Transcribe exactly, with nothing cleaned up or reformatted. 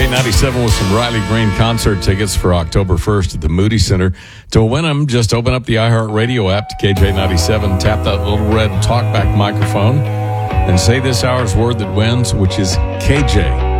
J ninety-seven with some Riley Green concert tickets for October first at the Moody Center. To win them, just open up the iHeartRadio app to K J ninety-seven, tap that little red talkback microphone, and say this hour's word that wins, which is K J.